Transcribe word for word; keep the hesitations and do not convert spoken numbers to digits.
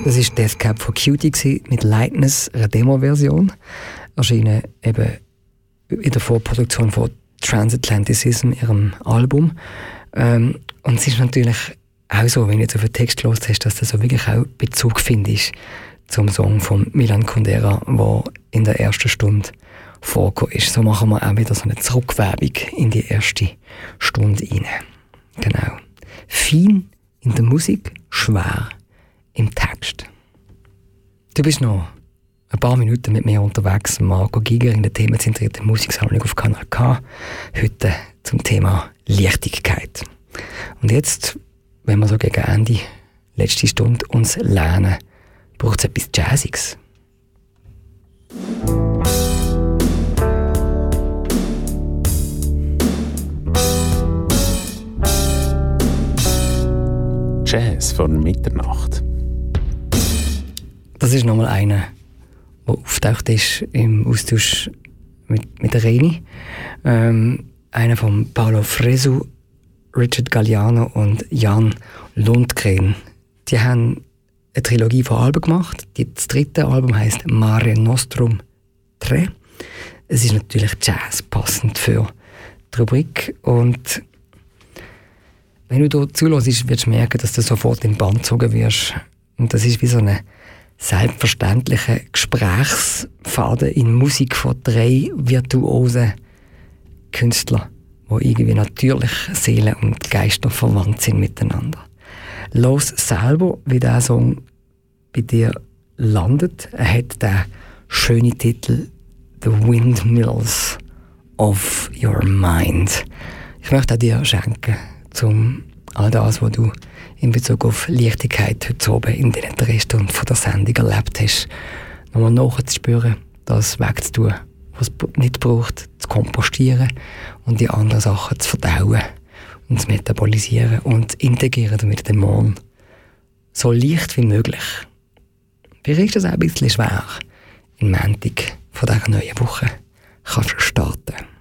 Das war Death Cab for Cutie mit Lightness, einer Demo-Version. Erschienen eben in der Vorproduktion von Transatlanticism, ihrem Album. Ähm, und es ist natürlich auch so, wenn du jetzt auf den Text gehört hast, dass du so wirklich auch Bezug findest zum Song von Milan Kundera, der in der ersten Stunde vorgekommen ist. So machen wir auch wieder so eine Zurückwerbung in die erste Stunde rein. Genau. Fein in der Musik, schwer im Text. Du bist noch ein paar Minuten mit mir unterwegs, Marco Giger, in der themenzentrierten Musiksammlung auf Kanal K. Heute zum Thema Leichtigkeit. Und jetzt, wenn wir so gegen Ende, letzte Stunde, uns lernen, braucht es etwas Jazziges. Jazz von Mitternacht. Das ist nochmal einer, der auftaucht ist im Austausch mit, mit der Reni. Ähm, einer von Paolo Fresu, Richard Galliano und Jan Lundgren. Die haben eine Trilogie von Alben gemacht. Das dritte Album heisst Mare Nostrum drei. Es ist natürlich Jazz, passend für die Rubrik. Und wenn du hier zuhörst, wirst du merken, dass du sofort in den Bann gezogen wirst. Und das ist wie so eine selbstverständliche Gesprächsfaden in Musik von drei virtuosen Künstlern, die irgendwie natürlich Seelen und Geister verwandt sind miteinander. Los selber, wie dieser Song bei dir landet. Er hat den schönen Titel «The Windmills of Your Mind». Ich möchte dir schenken, um all das, was du in Bezug auf Leichtigkeit heute oben in den drei Stunden von der Sendung erlebt hast, nochmal nachzuspüren, das wegzutun, was es nicht braucht, zu kompostieren und die anderen Sachen zu verdauen und zu metabolisieren und zu integrieren, damit der Morgen so leicht wie möglich, vielleicht ist das auch ein bisschen schwer, in Montag von dieser neuen Woche kannst du starten.